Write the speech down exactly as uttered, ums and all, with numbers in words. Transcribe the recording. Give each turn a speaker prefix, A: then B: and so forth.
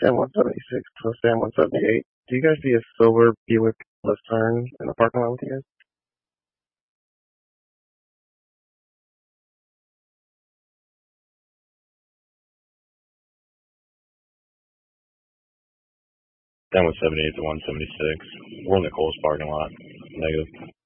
A: Sam one seventy-six to Sam one seventy-eight. Do you guys see a silver Buick plus turn in the parking lot with you guys?
B: Sam one seventy-eight to one seventy-six. We're in the Coles parking lot. Negative.